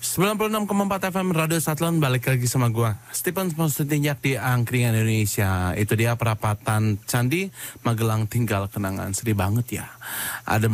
96,4 FM Radio Satlon, balik lagi sama gua Stephen Tinjak di Angkringan Indonesia. Itu dia perapatan Candi Magelang tinggal kenangan. Sedih banget ya. Ada